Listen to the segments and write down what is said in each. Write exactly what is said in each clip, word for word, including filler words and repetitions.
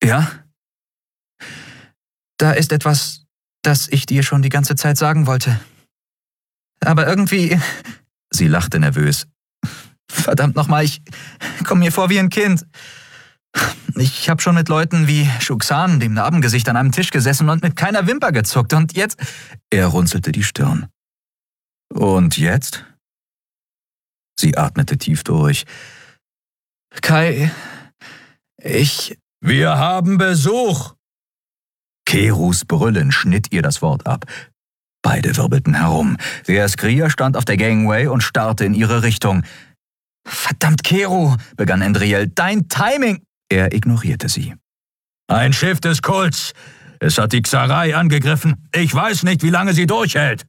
Ja? Da ist etwas, das ich dir schon die ganze Zeit sagen wollte. Aber irgendwie... Sie lachte nervös. Verdammt nochmal, ich komme mir vor wie ein Kind. Ich habe schon mit Leuten wie Shuxan, dem Narbengesicht, an einem Tisch gesessen und mit keiner Wimper gezuckt. Und jetzt... Er runzelte die Stirn. Und jetzt? Sie atmete tief durch. Kai, ich... Wir haben Besuch! Kerus Brüllen schnitt ihr das Wort ab. Beide wirbelten herum. Der Skrier stand auf der Gangway und starrte in ihre Richtung. »Verdammt, Keru«, begann Endriel, »dein Timing!« Er ignorierte sie. »Ein Schiff des Kults. Es hat die Xarei angegriffen. Ich weiß nicht, wie lange sie durchhält.«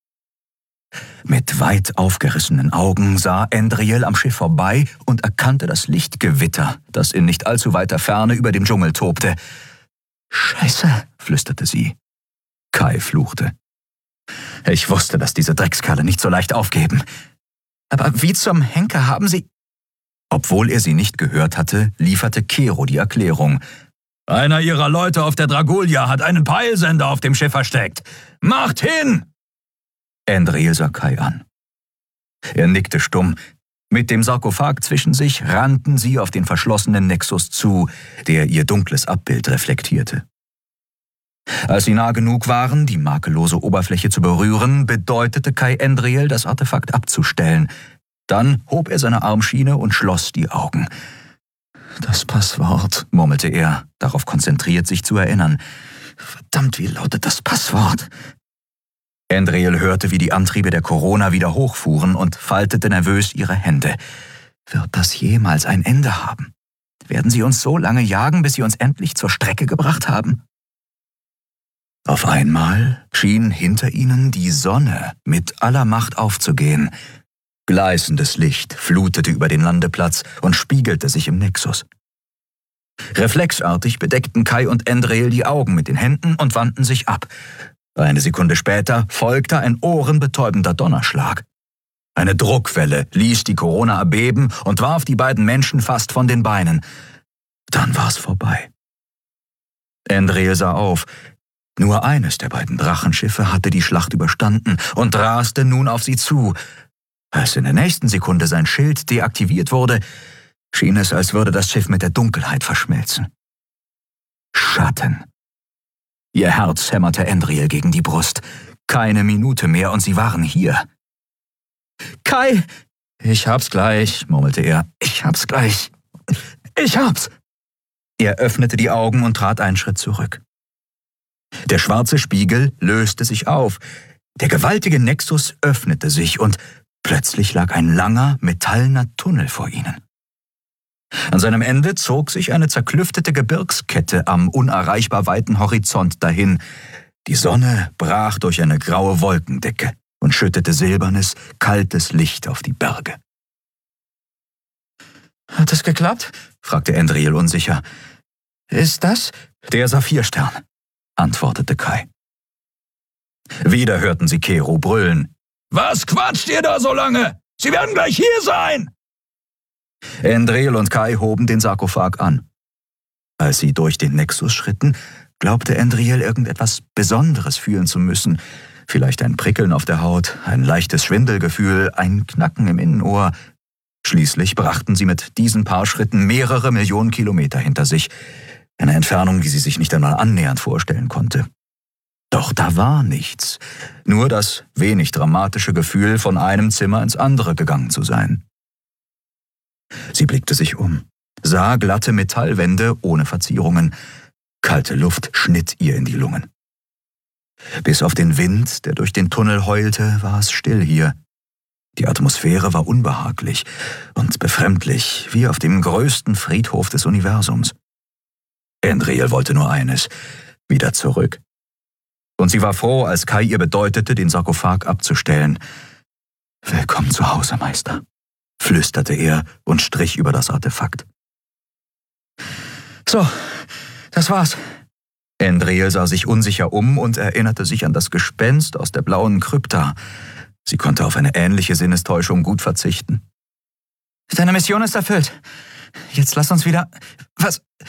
Mit weit aufgerissenen Augen sah Endriel am Schiff vorbei und erkannte das Lichtgewitter, das in nicht allzu weiter Ferne über dem Dschungel tobte. »Scheiße«, flüsterte sie. Kai fluchte. »Ich wusste, dass diese Dreckskerle nicht so leicht aufgeben. Aber wie zum Henker haben sie...« Obwohl er sie nicht gehört hatte, lieferte Keru die Erklärung. »Einer ihrer Leute auf der Dragulja hat einen Peilsender auf dem Schiff versteckt. Macht hin!« Endriel sah Kai an. Er nickte stumm. Mit dem Sarkophag zwischen sich rannten sie auf den verschlossenen Nexus zu, der ihr dunkles Abbild reflektierte. Als sie nah genug waren, die makellose Oberfläche zu berühren, bedeutete Kai Endriel, das Artefakt abzustellen. Dann hob er seine Armschiene und schloss die Augen. »Das Passwort«, murmelte er, darauf konzentriert, sich zu erinnern. »Verdammt, wie lautet das Passwort?« Endriel hörte, wie die Antriebe der Corona wieder hochfuhren und faltete nervös ihre Hände. »Wird das jemals ein Ende haben? Werden sie uns so lange jagen, bis sie uns endlich zur Strecke gebracht haben?« Auf einmal schien hinter ihnen die Sonne mit aller Macht aufzugehen. Gleißendes Licht flutete über den Landeplatz und spiegelte sich im Nexus. Reflexartig bedeckten Kai und Endriel die Augen mit den Händen und wandten sich ab. Eine Sekunde später folgte ein ohrenbetäubender Donnerschlag. Eine Druckwelle ließ die Corona erbeben und warf die beiden Menschen fast von den Beinen. Dann war es vorbei. Endriel sah auf. Nur eines der beiden Drachenschiffe hatte die Schlacht überstanden und raste nun auf sie zu. Als in der nächsten Sekunde sein Schild deaktiviert wurde, schien es, als würde das Schiff mit der Dunkelheit verschmelzen. Schatten. Ihr Herz hämmerte Endriel gegen die Brust. Keine Minute mehr und sie waren hier. »Kai!« »Ich hab's gleich«, murmelte er. »Ich hab's gleich. Ich hab's!« Er öffnete die Augen und trat einen Schritt zurück. Der schwarze Spiegel löste sich auf. Der gewaltige Nexus öffnete sich und plötzlich lag ein langer, metallener Tunnel vor ihnen. An seinem Ende zog sich eine zerklüftete Gebirgskette am unerreichbar weiten Horizont dahin. Die Sonne brach durch eine graue Wolkendecke und schüttete silbernes, kaltes Licht auf die Berge. »Hat es geklappt?« fragte Endriel unsicher. »Ist das?« »Der Saphirstern«, antwortete Kai. Wieder hörten sie Keru brüllen. »Was quatscht ihr da so lange? Sie werden gleich hier sein!« Endriel und Kai hoben den Sarkophag an. Als sie durch den Nexus schritten, glaubte Endriel irgendetwas Besonderes fühlen zu müssen. Vielleicht ein Prickeln auf der Haut, ein leichtes Schwindelgefühl, ein Knacken im Innenohr. Schließlich brachten sie mit diesen paar Schritten mehrere Millionen Kilometer hinter sich. Eine Entfernung, die sie sich nicht einmal annähernd vorstellen konnte. Doch da war nichts. Nur das wenig dramatische Gefühl, von einem Zimmer ins andere gegangen zu sein. Sie blickte sich um, sah glatte Metallwände ohne Verzierungen. Kalte Luft schnitt ihr in die Lungen. Bis auf den Wind, der durch den Tunnel heulte, war es still hier. Die Atmosphäre war unbehaglich und befremdlich, wie auf dem größten Friedhof des Universums. Endriel wollte nur eines: wieder zurück. Und sie war froh, als Kai ihr bedeutete, den Sarkophag abzustellen. »Willkommen zu Hause, Meister«, flüsterte er und strich über das Artefakt. »So, das war's.« Endriel sah sich unsicher um und erinnerte sich an das Gespenst aus der blauen Krypta. Sie konnte auf eine ähnliche Sinnestäuschung gut verzichten. »Deine Mission ist erfüllt. Jetzt lass uns wieder... Was?